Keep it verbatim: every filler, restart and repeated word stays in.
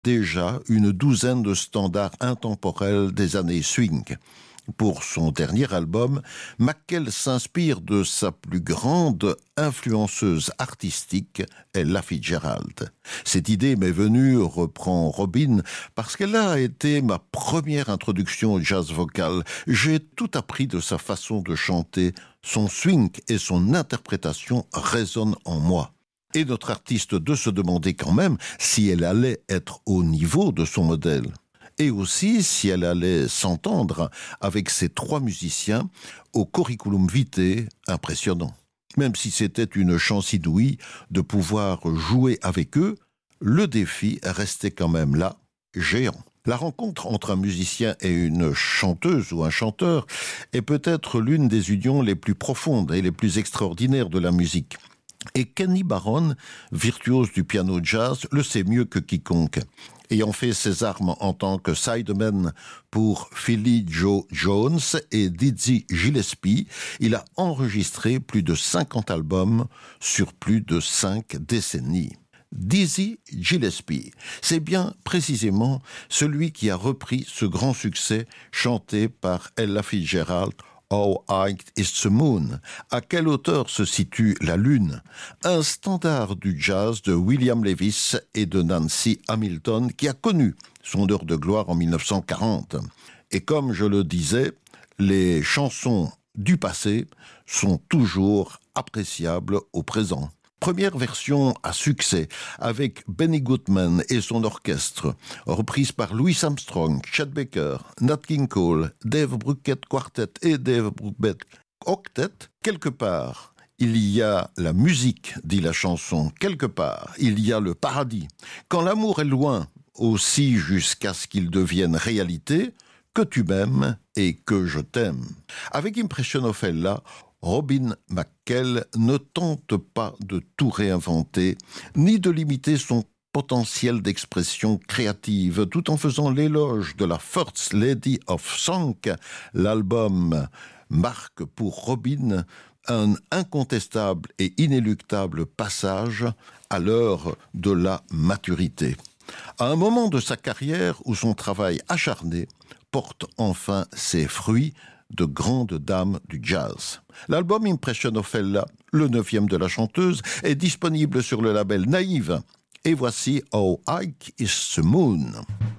déjà une douzaine de standards intemporels des années swing. Pour son dernier album, McKell s'inspire de sa plus grande influenceuse artistique, Ella Fitzgerald. Cette idée m'est venue, reprend Robin, parce qu'elle a été ma première introduction au jazz vocal. J'ai tout appris de sa façon de chanter. Son swing et son interprétation résonnent en moi. Et notre artiste de se demander quand même si elle allait être au niveau de son modèle. Et aussi si elle allait s'entendre avec ces trois musiciens au curriculum vitae impressionnant. Même si c'était une chance inouïe de pouvoir jouer avec eux, le défi restait quand même là, géant. La rencontre entre un musicien et une chanteuse ou un chanteur est peut-être l'une des unions les plus profondes et les plus extraordinaires de la musique. Et Kenny Barron, virtuose du piano jazz, le sait mieux que quiconque. Ayant fait ses armes en tant que sideman pour Philly Joe Jones et Dizzy Gillespie, il a enregistré plus de cinquante albums sur plus de cinq décennies. Dizzy Gillespie, c'est bien précisément celui qui a repris ce grand succès chanté par Ella Fitzgerald, How High is the Moon? À quelle hauteur se situe la Lune? Un standard du jazz de William Levis et de Nancy Hamilton qui a connu son heure de gloire en mille neuf cent quarante. Et comme je le disais, les chansons du passé sont toujours appréciables au présent. Première version à succès avec Benny Goodman et son orchestre, reprise par Louis Armstrong, Chet Baker, Nat King Cole, Dave Brubeck Quartet et Dave Brubeck Octet. Quelque part, il y a la musique, dit la chanson. Quelque part, il y a le paradis. Quand l'amour est loin, aussi jusqu'à ce qu'il devienne réalité, que tu m'aimes et que je t'aime. Avec Impression of Ella, Robin McKell ne tente pas de tout réinventer, ni de limiter son potentiel d'expression créative, tout en faisant l'éloge de la First Lady of Song. L'album marque pour Robin un incontestable et inéluctable passage à l'heure de la maturité. À un moment de sa carrière où son travail acharné porte enfin ses fruits, de grandes dames du jazz. L'album Impression of Ella, le neuvième de la chanteuse, est disponible sur le label Naïve. Et voici How High is the Moon?